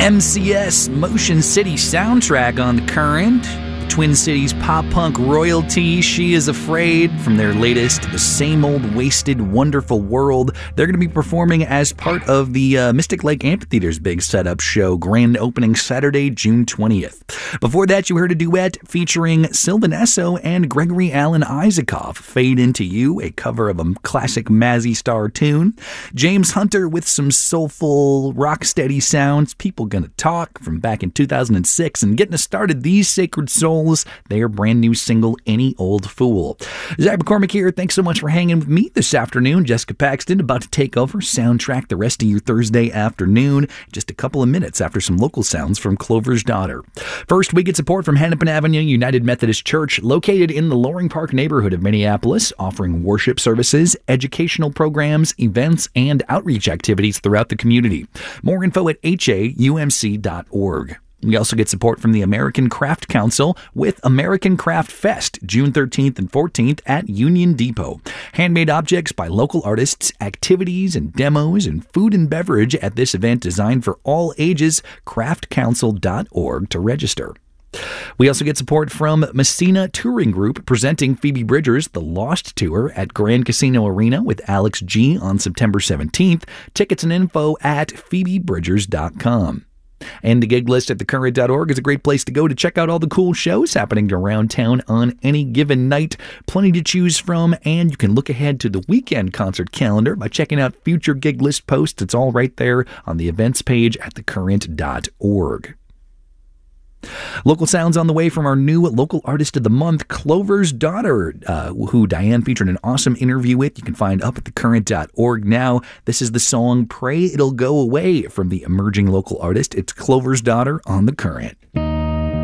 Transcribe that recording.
MCS Motion City soundtrack on the Current. Twin Cities pop-punk royalty, She Is Afraid, from their latest The Same Old Wasted Wonderful World. They're going to be performing as part of the Mystic Lake Amphitheater's big setup show, grand opening Saturday, June 20th. Before that, you heard a duet featuring Sylvan Esso and Gregory Alan Isaacoff, Fade Into You, a cover of a classic Mazzy Star tune. James Hunter with some soulful, rock-steady sounds, People Gonna Talk, from back in 2006, and getting us started, These Sacred Souls, their brand new single, Any Old Fool. Zach McCormick here. Thanks so much for hanging with me this afternoon. Jessica Paxton about to take over, soundtrack the rest of your Thursday afternoon, just a couple of minutes after some local sounds from Clover's Daughter. First, we get support from Hennepin Avenue United Methodist Church, located in the Loring Park neighborhood of Minneapolis, offering worship services, educational programs, events, and outreach activities throughout the community. More info at haumc.org. We also get support from the American Craft Council with American Craft Fest, June 13th and 14th at Union Depot. Handmade objects by local artists, activities and demos, and food and beverage at this event designed for all ages. craftcouncil.org to register. We also get support from Messina Touring Group, presenting Phoebe Bridgers' The Lost Tour at Grand Casino Arena with Alex G on September 17th. Tickets and info at phoebebridgers.com. And the gig list at thecurrent.org is a great place to go to check out all the cool shows happening around town on any given night. Plenty to choose from, and you can look ahead to the weekend concert calendar by checking out future gig list posts. It's all right there on the events page at thecurrent.org. Local sounds on the way from our new local artist of the month, Clover's Daughter, who Diane featured an awesome interview with. You can find up at thecurrent.org now. This is the song Pray It'll Go Away from the emerging local artist. It's Clover's Daughter on The Current.